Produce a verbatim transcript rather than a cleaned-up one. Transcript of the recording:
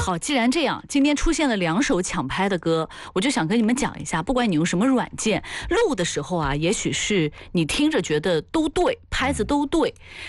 好，既然这样，今天出现了两首抢拍的歌，我就想跟你们讲一下，不管你用什么软件录的时候啊，也许是你听着觉得都对，拍子都对。